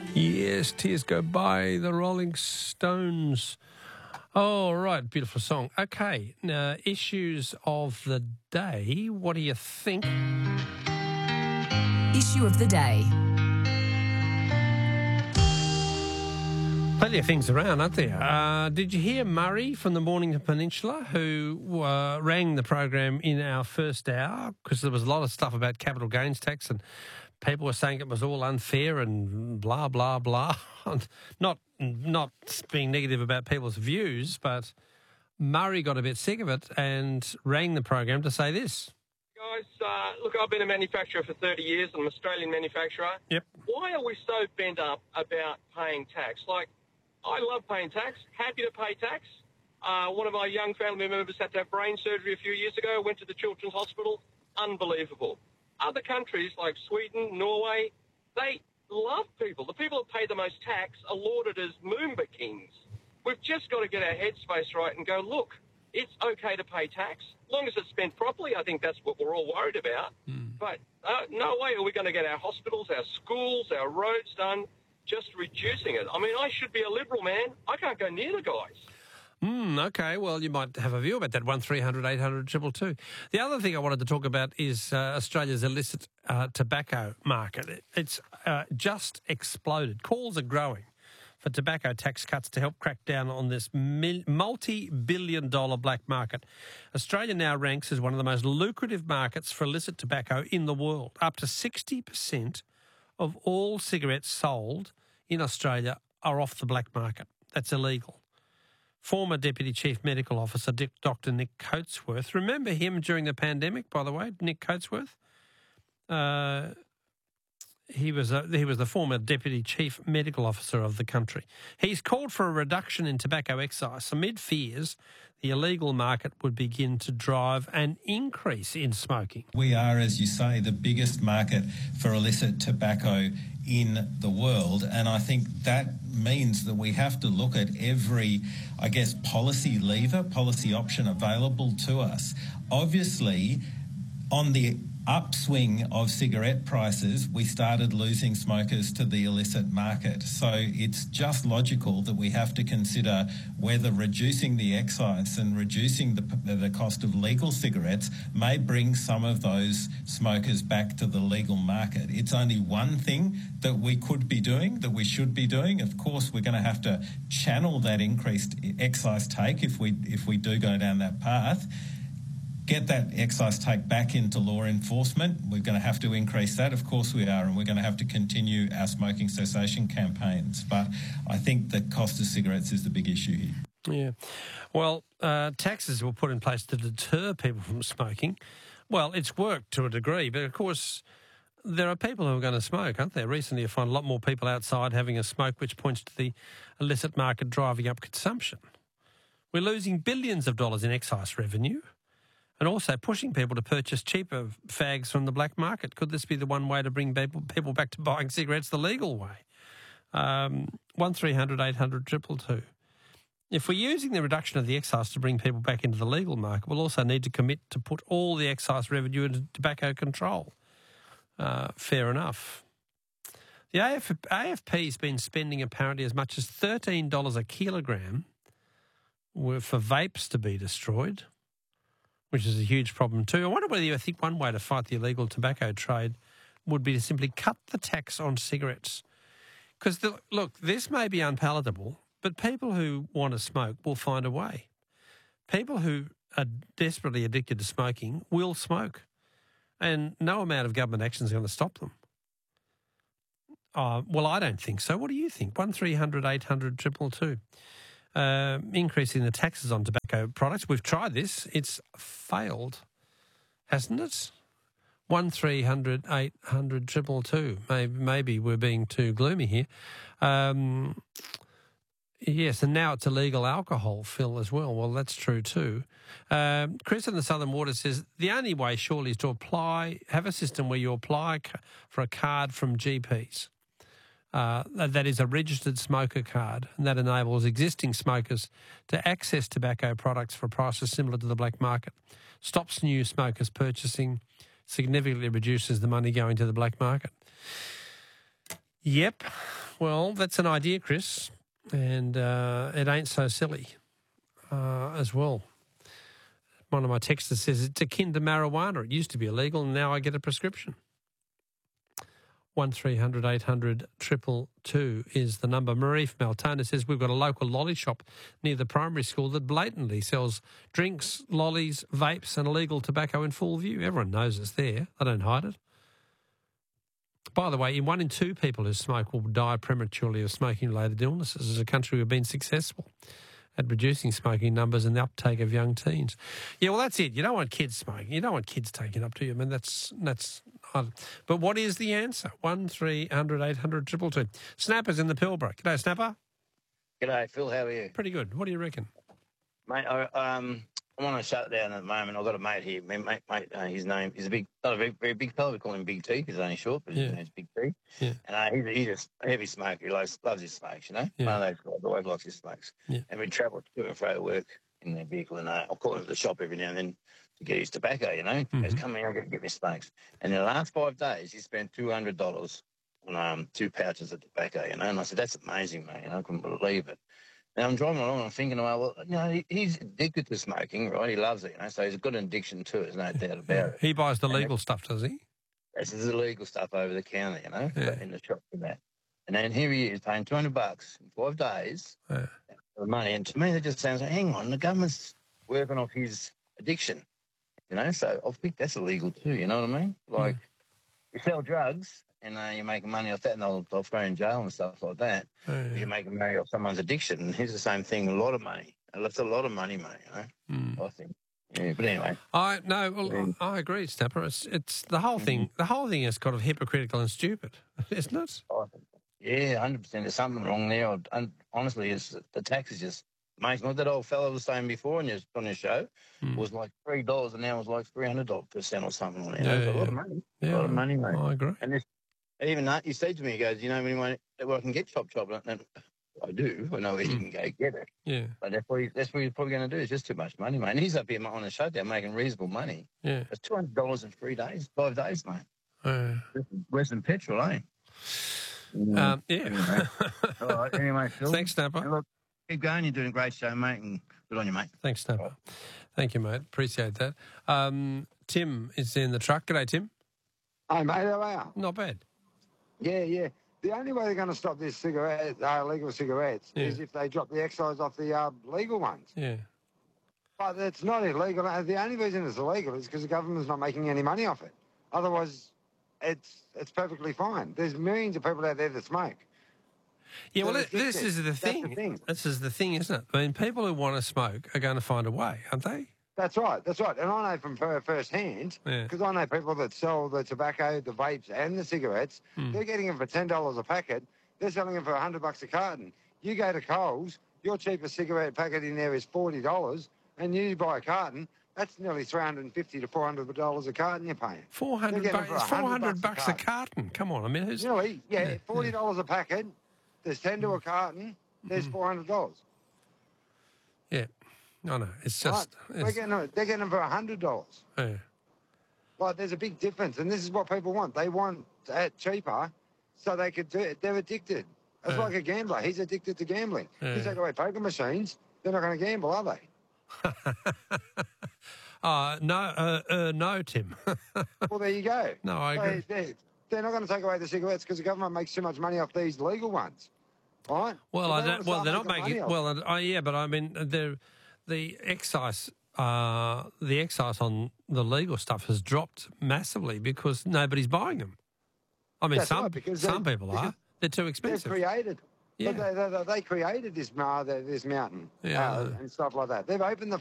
Yes, Tears Go By, the Rolling Stones. Oh, right, beautiful song. Okay, now, issues of the day. What do you think? Issue of the day. Plenty of things around, aren't there? Did you hear Murray from the Mornington Peninsula, who rang the program in our first hour because there was a lot of stuff about capital gains tax and people were saying it was all unfair and blah, blah, blah. Not being negative about people's views, but Murray got a bit sick of it and rang the program to say this. Guys, look, I've been a manufacturer for 30 years. I'm an Australian manufacturer. Yep. Why are we so bent up about paying tax? Like, I love paying tax, happy to pay tax. One of my young family members had to have brain surgery a few years ago, went to the Children's Hospital. Unbelievable. Other countries like Sweden, Norway, they love people. The people that pay the most tax are lauded as Moomba kings. We've just got to get our headspace right and go, look, it's okay to pay tax. As long as it's spent properly, I think that's what we're all worried about. But no way are we going to get our hospitals, our schools, our roads done just reducing it. I mean, I should be a Liberal, man. I can't go near the guys. Okay, well, you might have a view about that, 1300 800 222. The other thing I wanted to talk about is Australia's illicit tobacco market. It's just exploded. Calls are growing for tobacco tax cuts to help crack down on this multi-billion-dollar black market. Australia now ranks as one of the most lucrative markets for illicit tobacco in the world. Up to 60% of all cigarettes sold in Australia are off the black market. That's illegal. Former Deputy Chief Medical Officer Dr. Nick Coatsworth. Remember him during the pandemic, by the way, Nick Coatsworth? He was the former Deputy Chief Medical Officer of the country. He's called for a reduction in tobacco excise amid fears the illegal market would begin to drive an increase in smoking. We are, as you say, the biggest market for illicit tobacco in the world, and I think that means that we have to look at every, I guess, policy lever, policy option available to us. Obviously, on the upswing of cigarette prices, we started losing smokers to the illicit market. So it's just logical that we have to consider whether reducing the excise and reducing the cost of legal cigarettes may bring some of those smokers back to the legal market. It's only one thing that we could be doing, that we should be doing. Of course, we're going to have to channel that increased excise take if we do go down that path. Get that excise take back into law enforcement. We're going to have to increase that. Of course we are, and we're going to have to continue our smoking cessation campaigns. But I think the cost of cigarettes is the big issue here. Yeah. Well, taxes were put in place to deter people from smoking. Well, it's worked to a degree, but of course there are people who are going to smoke, aren't there? Recently I find a lot more people outside having a smoke, which points to the illicit market driving up consumption. We're losing billions of dollars in excise revenue, and also pushing people to purchase cheaper fags from the black market. Could this be the one way to bring people back to buying cigarettes the legal way? 1300 800 222. If we're using the reduction of the excise to bring people back into the legal market, we'll also need to commit to put all the excise revenue into tobacco control. Fair enough. The AFP's been spending apparently as much as $13 a kilogram for vapes to be destroyed, which is a huge problem too. I wonder whether you think one way to fight the illegal tobacco trade would be to simply cut the tax on cigarettes. Because, look, this may be unpalatable, but people who want to smoke will find a way. People who are desperately addicted to smoking will smoke, and no amount of government action is going to stop them. Well, I don't think so. What do you think? 1300 800 222. Increasing the taxes on tobacco products. We've tried this. It's failed, hasn't it? 1300 800 222. Maybe we're being too gloomy here. Yes, and now it's illegal alcohol, Phil, as well. Well, that's true too. Chris in the Southern Water says the only way surely is to have a system where you apply for a card from GPs. That is a registered smoker card, and that enables existing smokers to access tobacco products for prices similar to the black market, stops new smokers purchasing, significantly reduces the money going to the black market. Yep, Well, that's an idea, Chris, and it ain't so silly as well. One of my texters says it's akin to marijuana. It used to be illegal, and now I get a prescription. 1300 800 222 is the number. Marie from Altona says we've got a local lolly shop near the primary school that blatantly sells drinks, lollies, vapes and illegal tobacco in full view. Everyone knows it's there. They don't hide it. By the way, 1 in 2 people who smoke will die prematurely of smoking-related illnesses. As a country, we've been successful at reducing smoking numbers and the uptake of young teens. Yeah, well, that's it. You don't want kids smoking. You don't want kids taking it up to you. I mean, that's. But what is the answer? 1300 800 222. Snapper's in the Pilbara. G'day, Snapper. G'day, Phil. How are you? Pretty good. What do you reckon? Mate, I'm on a shutdown at the moment. I've got a mate here. Mate, his name is not a very big fella. We call him Big T because he's only short, but his name's Big T. Yeah. And he's a heavy smoker. He loves his smokes, you know? Yeah. One of those guys always likes his smokes. Yeah. And we travel to and fro to work in their vehicle, and I'll call him to the shop every now and then to get his tobacco, you know? Mm-hmm. He's coming out to get me smokes. And in the last 5 days, he spent $200 on 2 pouches of tobacco, you know? And I said, that's amazing, mate. You know, I couldn't believe it. And I'm driving along and I'm thinking, well, you know, he's addicted to smoking, right? He loves it, you know, so he's got an addiction to it, there's no doubt about it. He buys the legal stuff, does he? This is illegal stuff over the counter, you know, in the shop and that. And then here he is paying $200 in 5 days for money. And to me, that just sounds like, hang on, the government's working off his addiction, you know, so I think that's illegal too, you know what I mean? Like, you sell drugs and you're making money off that, and they'll throw you in jail and stuff like that. You're making money off someone's addiction, and here's the same thing, a lot of money. That's a lot of money, mate, you know, I think. Yeah, but anyway. I agree, Snapper. It's the whole thing. The whole thing is kind of hypocritical and stupid, isn't it? Yeah, 100%. There's something wrong there. And honestly, the tax is just amazing. What that old fellow was saying before on your show was like $3, and now it's like $300% or something on there. That's a lot of money. Yeah, a lot of money, mate. I agree. And even that, he said to me, he goes, you know, anyone where I can get chop. And I do. I know where he can go get it. Yeah. But that's what he's probably going to do. It's just too much money, mate. And he's up here on a shutdown making reasonable money. Yeah. It's $200 in 3 days, 5 days, mate. Worse than petrol, eh? Yeah. All right. Anyway, Phil. Thanks, Snapper. Look, keep going. You're doing a great show, mate, and good on you, mate. Thanks, Snapper. Thank you, mate. Appreciate that. Tim is in the truck. G'day, Tim. Hey, mate, how are you? Not bad. Yeah. The only way they're going to stop this illegal cigarettes is if they drop the excise off the legal ones. Yeah. But it's not illegal. The only reason it's illegal is because the government's not making any money off it. Otherwise, it's perfectly fine. There's millions of people out there that smoke. Yeah, So well, this is the thing. That's the thing. This is the thing, isn't it? I mean, people who want to smoke are going to find a way, aren't they? That's right. And I know from first hand, because I know people that sell the tobacco, the vapes and the cigarettes, they're getting them for $10 a packet. They're selling them for $100 a carton. You go to Coles, your cheapest cigarette packet in there is $40, and you buy a carton, that's nearly $350 to $400 a carton you're paying. $400 a carton. Come on, I mean, who's... Really? Yeah, $40 a packet. There's 10 to a carton. There's $400. Yeah. No, it's just... Right. They're getting them for $100. Yeah. Like, there's a big difference, and this is what people want. They want it cheaper so they could do it. They're addicted. It's like a gambler. He's addicted to gambling. You take away poker machines, they're not going to gamble, are they? No, Tim. Well, there you go. No, I agree. They're not going to take away the cigarettes because the government makes too much money off these legal ones. All right? Well, they're not making... Well, yeah, but I mean, the excise on the legal stuff has dropped massively because nobody's buying them. I mean, some people are. They're too expensive. They're created. Yeah. They created this mountain and stuff like that. They've opened the